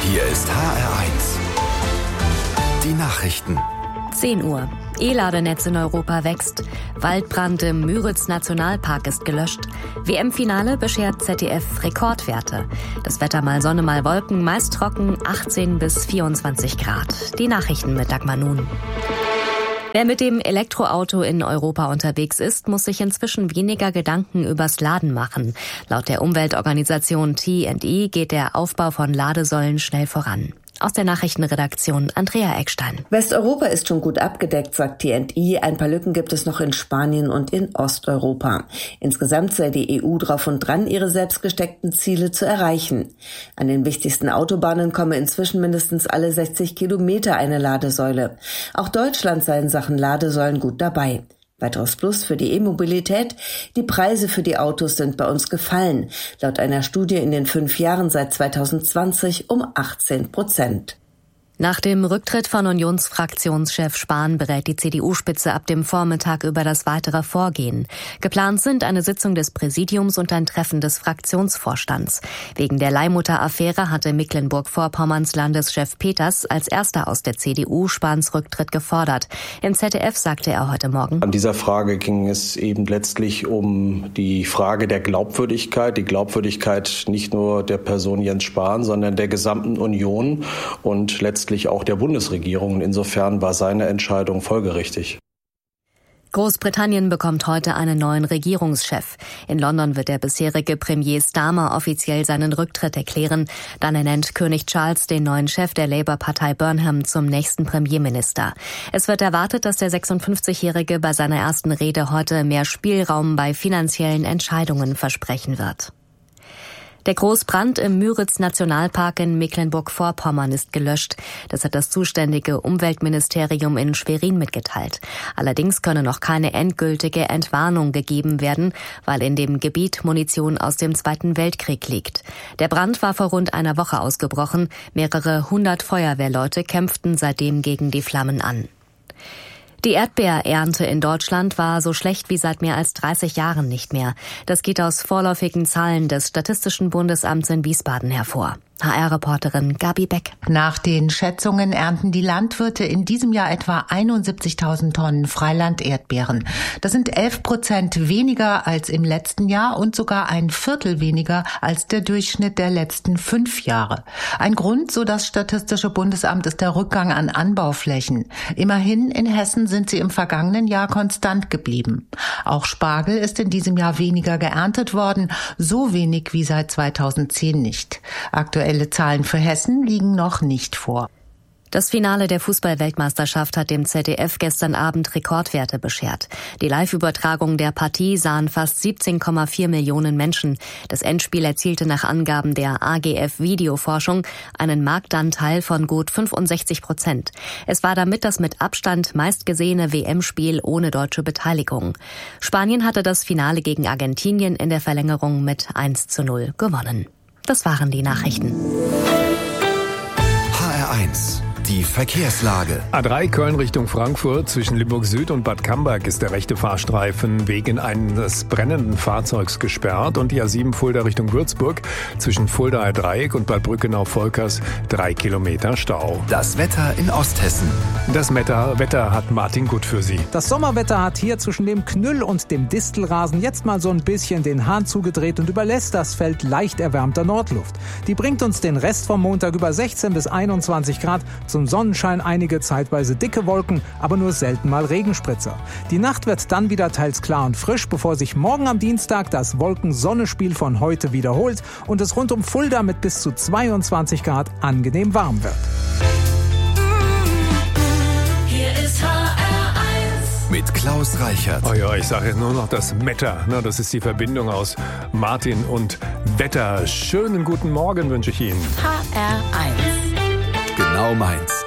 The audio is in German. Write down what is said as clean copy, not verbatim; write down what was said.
Hier ist HR1. Die Nachrichten. 10 Uhr. E-Ladenetz in Europa wächst. Waldbrand im Müritz-Nationalpark ist gelöscht. WM-Finale beschert ZDF Rekordwerte. Das Wetter mal Sonne, mal Wolken, meist trocken, 18 bis 24 Grad. Die Nachrichten mit Dagmar Nun. Wer mit dem Elektroauto in Europa unterwegs ist, muss sich inzwischen weniger Gedanken übers Laden machen. Laut der Umweltorganisation T&E geht der Aufbau von Ladesäulen schnell voran. Aus der Nachrichtenredaktion Andrea Eckstein. Westeuropa ist schon gut abgedeckt, sagt T&E. Ein paar Lücken gibt es noch in Spanien und in Osteuropa. Insgesamt sei die EU drauf und dran, ihre selbst gesteckten Ziele zu erreichen. An den wichtigsten Autobahnen komme inzwischen mindestens alle 60 Kilometer eine Ladesäule. Auch Deutschland sei in Sachen Ladesäulen gut dabei. Weiteres Plus für die E-Mobilität: Die Preise für die Autos sind bei uns gefallen. Laut einer Studie in den 5 Jahren seit 2020 um 18%. Nach dem Rücktritt von Unionsfraktionschef Spahn berät die CDU-Spitze ab dem Vormittag über das weitere Vorgehen. Geplant sind eine Sitzung des Präsidiums und ein Treffen des Fraktionsvorstands. Wegen der Leihmutter-Affäre hatte Mecklenburg-Vorpommerns Landeschef Peters als erster aus der CDU Spahns Rücktritt gefordert. Im ZDF sagte er heute Morgen: An dieser Frage ging es eben letztlich um die Frage der Glaubwürdigkeit. Die Glaubwürdigkeit nicht nur der Person Jens Spahn, sondern der gesamten Union und letztlich auch der Bundesregierung. Insofern war seine Entscheidung folgerichtig. Großbritannien bekommt heute einen neuen Regierungschef. In London wird der bisherige Premier Starmer offiziell seinen Rücktritt erklären. Dann ernennt König Charles den neuen Chef der Labour-Partei Burnham zum nächsten Premierminister. Es wird erwartet, dass der 56-Jährige bei seiner ersten Rede heute mehr Spielraum bei finanziellen Entscheidungen versprechen wird. Der Großbrand im Müritz-Nationalpark in Mecklenburg-Vorpommern ist gelöscht. Das hat das zuständige Umweltministerium in Schwerin mitgeteilt. Allerdings könne noch keine endgültige Entwarnung gegeben werden, weil in dem Gebiet Munition aus dem Zweiten Weltkrieg liegt. Der Brand war vor rund einer Woche ausgebrochen. Mehrere 100 Feuerwehrleute kämpften seitdem gegen die Flammen an. Die Erdbeerernte in Deutschland war so schlecht wie seit mehr als 30 Jahren nicht mehr. Das geht aus vorläufigen Zahlen des Statistischen Bundesamts in Wiesbaden hervor. HR-Reporterin Gabi Beck. Nach den Schätzungen ernten die Landwirte in diesem Jahr etwa 71.000 Tonnen Freiland-Erdbeeren. Das sind 11% weniger als im letzten Jahr und sogar ein Viertel weniger als der Durchschnitt der letzten 5 Jahre. Ein Grund, so das Statistische Bundesamt, ist der Rückgang an Anbauflächen. Immerhin in Hessen sind sie im vergangenen Jahr konstant geblieben. Auch Spargel ist in diesem Jahr weniger geerntet worden, so wenig wie seit 2010 nicht. Aktuelle Zahlen für Hessen liegen noch nicht vor. Das Finale der Fußball-Weltmeisterschaft hat dem ZDF gestern Abend Rekordwerte beschert. Die Live-Übertragung der Partie sahen fast 17,4 Millionen Menschen. Das Endspiel erzielte nach Angaben der AGF Videoforschung einen Marktanteil von gut 65%. Es war damit das mit Abstand meistgesehene WM-Spiel ohne deutsche Beteiligung. Spanien hatte das Finale gegen Argentinien in der Verlängerung mit 1:0 gewonnen. Das waren die Nachrichten. HR1. Die Verkehrslage. A3 Köln Richtung Frankfurt. Zwischen Limburg Süd und Bad Camberg ist der rechte Fahrstreifen wegen eines brennenden Fahrzeugs gesperrt. Und die A7 Fulda Richtung Würzburg. Zwischen Fuldaer Dreieck und Bad Brückenau-Volkers 3 Kilometer Stau. Das Wetter in Osthessen. Das Wetter hat Martin Gut für Sie. Das Sommerwetter hat hier zwischen dem Knüll und dem Distelrasen jetzt mal so ein bisschen den Hahn zugedreht und überlässt das Feld leicht erwärmter Nordluft. Die bringt uns den Rest vom Montag über 16 bis 21 Grad. Zum Sonnenschein einige zeitweise dicke Wolken, aber nur selten mal Regenspritzer. Die Nacht wird dann wieder teils klar und frisch, bevor sich morgen am Dienstag das Wolken-Sonne-Spiel von heute wiederholt und es rund um Fulda mit bis zu 22 Grad angenehm warm wird. Hier ist HR1 mit Klaus Reichert. Oh ja, ich sage jetzt nur noch das Wetter. Das ist die Verbindung aus Martin und Wetter. Schönen guten Morgen wünsche ich Ihnen. HR1 Genau meins.